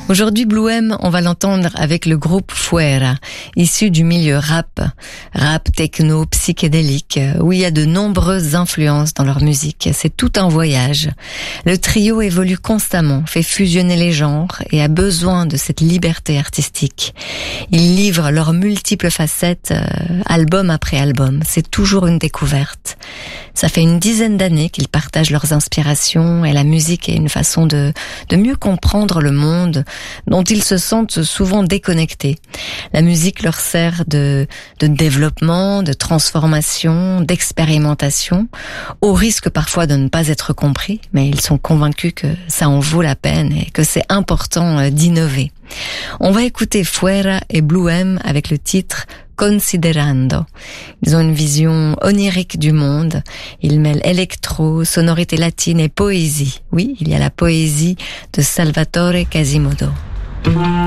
Aujourd'hui, Blue M, on va l'entendre avec le groupe Fuera, issu du milieu rap techno, psychédélique, où il y a de nombreuses influences dans leur musique. C'est tout un voyage. Le trio évolue constamment, fait fusionner les genres et a besoin de cette liberté artistique. Ils livrent leurs multiples facettes, album après album. C'est toujours une découverte. Ça fait une dizaine d'années qu'ils partagent leurs inspirations et la musique est une façon de mieux comprendre le monde dont ils se sentent souvent déconnectés. La musique leur sert de développement, de transformation, d'expérimentation, au risque parfois de ne pas être compris, mais ils sont convaincus que ça en vaut la peine et que c'est important d'innover. On va écouter Fuera et Blue M avec le titre Considerando. Ils ont une vision onirique du monde. Ils mêlent électro, sonorité latine et poésie. Oui, il y a la poésie de Salvatore Quasimodo.